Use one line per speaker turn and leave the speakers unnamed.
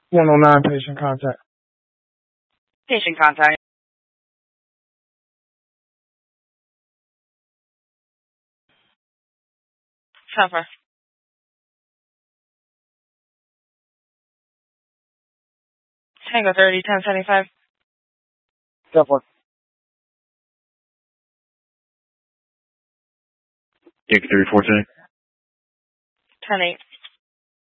109 patient contact.
Patient contact. Suffer. Tango 30, 1075.
Suffer.
Yankee 3410.
10-8.